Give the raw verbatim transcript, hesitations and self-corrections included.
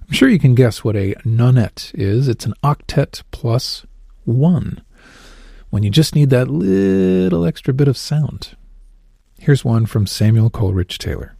I'm sure you can guess what a nonet is. It's an octet plus one, when you just need that little extra bit of sound. Here's one from Samuel Coleridge Taylor.